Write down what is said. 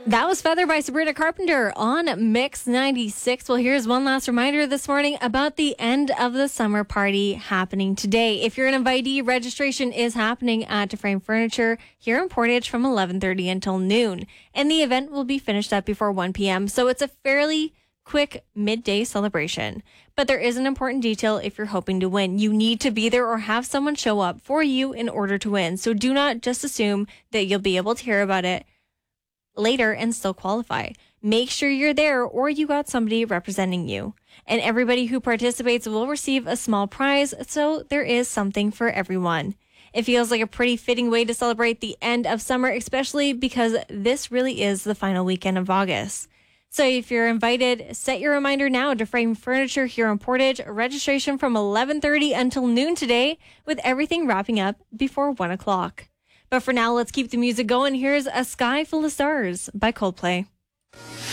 That was Feather by Sabrina Carpenter on Mix 96. Well, here's one last reminder this morning about the end of the summer party happening today. If you're an invitee, registration is happening at DeFrame Furniture here in Portage from 11:30 until noon. And the event will be finished up before 1 p.m. So it's a fairly quick midday celebration. But there is an important detail if you're hoping to win. You need to be there or have someone show up for you in order to win. So do not just assume that you'll be able to hear about it later and still qualify. Make sure you're there or you got somebody representing you. And everybody who participates will receive a small prize, so there is something for everyone. It feels like a pretty fitting way to celebrate the end of summer, especially because this really is the final weekend of August. So if you're invited, set your reminder now to Frame Furniture here in Portage. Registration from 11:30 until noon today, with everything wrapping up before 1 o'clock. But for now, let's keep the music going. Here's A Sky Full of Stars by Coldplay.